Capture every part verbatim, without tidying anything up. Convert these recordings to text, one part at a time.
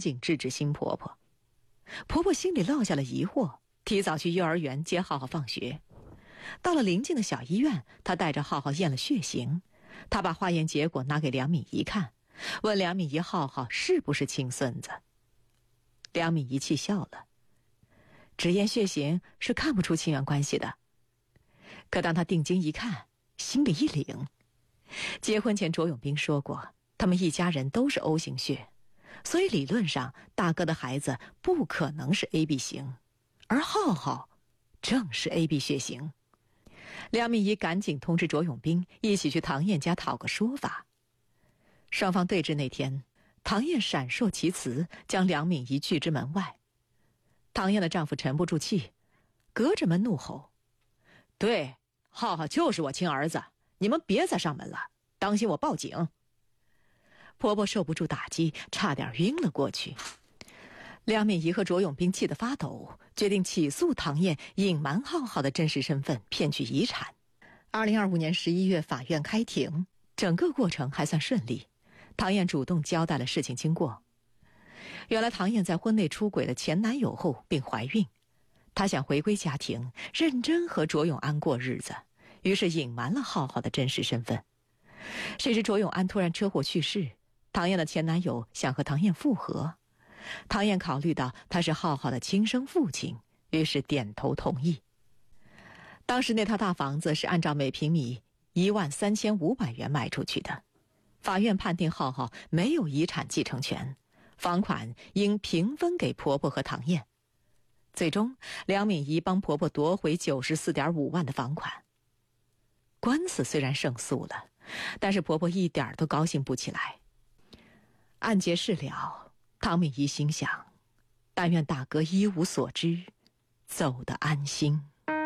紧制止新婆婆。婆婆心里落下了疑惑，提早去幼儿园接浩浩放学。到了邻近的小医院，她带着浩浩验了血型。她把化验结果拿给梁敏仪看，问梁敏仪浩浩是不是亲孙子。梁敏仪气笑了，只验血型是看不出亲缘关系的。可当她定睛一看，心里一凛。结婚前卓永斌说过，他们一家人都是 O 型血，所以理论上大哥的孩子不可能是 A B 型，而浩浩正是 A B 血型。梁敏仪赶紧通知卓永斌一起去唐燕家讨个说法。双方对峙那天，唐燕闪烁其词，将梁敏仪拒之门外。唐燕的丈夫沉不住气，隔着门怒吼：对，浩浩就是我亲儿子，你们别再上门了，当心我报警。婆婆受不住打击，差点晕了过去。梁敏仪和卓永斌气得发抖，决定起诉唐燕隐瞒浩浩的真实身份，骗取遗产。二零二五年十一月，法院开庭，整个过程还算顺利。唐燕主动交代了事情经过。原来唐燕在婚内出轨了前男友后并怀孕，她想回归家庭，认真和卓永安过日子，于是隐瞒了浩浩的真实身份。谁知卓永安突然车祸去世，唐燕的前男友想和唐燕复合。唐燕考虑到他是浩浩的亲生父亲，于是点头同意。当时那套大房子是按照每平米一万三千五百元卖出去的，法院判定浩浩没有遗产继承权，房款应平分给婆婆和唐燕。最终，梁敏仪帮婆婆夺回 九十四点五万的房款。官司虽然胜诉了，但是婆婆一点都高兴不起来。案结事了，唐敏仪心想，但愿大哥一无所知，走得安心。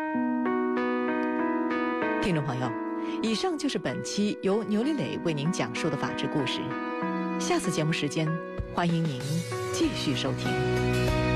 听众朋友，以上就是本期由牛丽蕾为您讲述的法治故事。下次节目时间，欢迎您继续收听。